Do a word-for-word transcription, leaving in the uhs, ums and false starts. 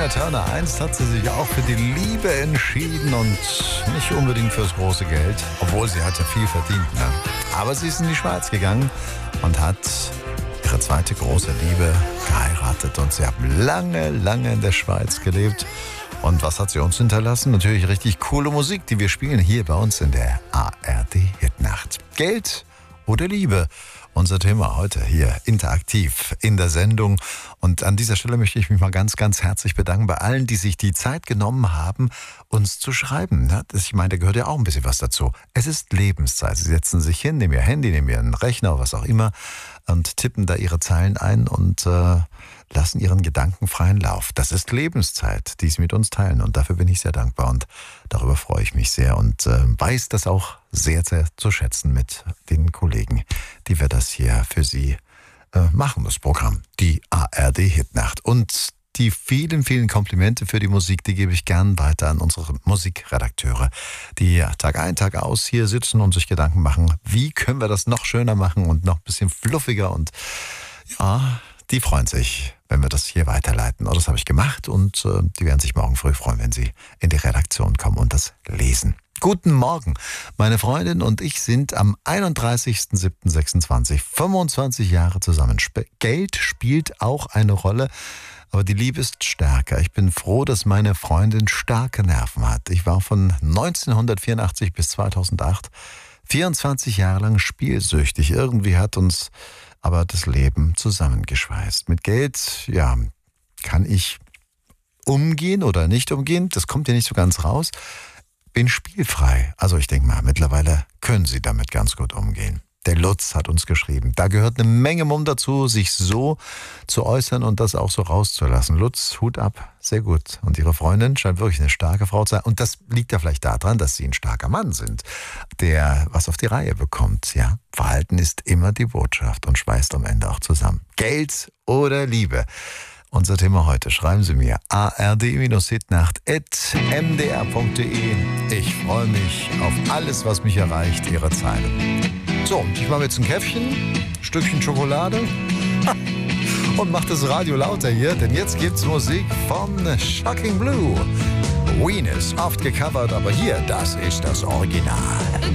Tina Turner. Einst hat sie sich auch für die Liebe entschieden und nicht unbedingt fürs große Geld, obwohl sie hat ja viel verdient. Ne? Aber sie ist in die Schweiz gegangen und hat ihre zweite große Liebe geheiratet und sie haben lange, lange in der Schweiz gelebt. Und was hat sie uns hinterlassen? Natürlich richtig coole Musik, die wir spielen hier bei uns in der A R D-Hitnacht. Geld oder Liebe? Unser Thema heute hier interaktiv in der Sendung. Und an dieser Stelle möchte ich mich mal ganz, ganz herzlich bedanken bei allen, die sich die Zeit genommen haben, uns zu schreiben. Ich meine, da gehört ja auch ein bisschen was dazu. Es ist Lebenszeit. Sie setzen sich hin, nehmen ihr Handy, nehmen ihren Rechner, was auch immer und tippen da ihre Zeilen ein und äh, lassen ihren Gedanken freien Lauf. Das ist Lebenszeit, die sie mit uns teilen. Und dafür bin ich sehr dankbar und darüber freue ich mich sehr und äh, weiß das auch sehr, sehr zu schätzen mit den Kollegen, die wir das hier für Sie äh, machen, das Programm, die A R D-Hitnacht. Und die vielen, vielen Komplimente für die Musik, die gebe ich gern weiter an unsere Musikredakteure, die Tag ein, Tag aus hier sitzen und sich Gedanken machen, wie können wir das noch schöner machen und noch ein bisschen fluffiger. Und ja, die freuen sich, wenn wir das hier weiterleiten. Und das habe ich gemacht und äh, die werden sich morgen früh freuen, wenn sie in die Redaktion kommen und das lesen. Guten Morgen. Meine Freundin und ich sind am einunddreißigsten siebten sechsundzwanzig, fünfundzwanzig Jahre zusammen. Sp- Geld spielt auch eine Rolle, aber die Liebe ist stärker. Ich bin froh, dass meine Freundin starke Nerven hat. Ich war von neunzehnhundertvierundachtzig bis zweitausendacht vierundzwanzig Jahre lang spielsüchtig. Irgendwie hat uns aber das Leben zusammengeschweißt. Mit Geld, ja, kann ich umgehen oder nicht umgehen. Das kommt ja nicht so ganz raus. Bin spielfrei. Also ich denke mal, mittlerweile können Sie damit ganz gut umgehen. Der Lutz hat uns geschrieben. Da gehört eine Menge Mumm dazu, sich so zu äußern und das auch so rauszulassen. Lutz, Hut ab, sehr gut. Und Ihre Freundin scheint wirklich eine starke Frau zu sein. Und das liegt ja vielleicht daran, dass Sie ein starker Mann sind, der was auf die Reihe bekommt. Ja, Verhalten ist immer die Botschaft und schweißt am Ende auch zusammen. Geld oder Liebe? Unser Thema heute. Schreiben Sie mir a r d hitnacht at m d r punkt d e. Ich freue mich auf alles, was mich erreicht, Ihre Zeilen. So, ich mache jetzt ein Käffchen, ein Stückchen Schokolade und mache das Radio lauter hier, denn jetzt gibt's Musik von Shocking Blue. Venus, oft gecovert, aber hier, das ist das Original.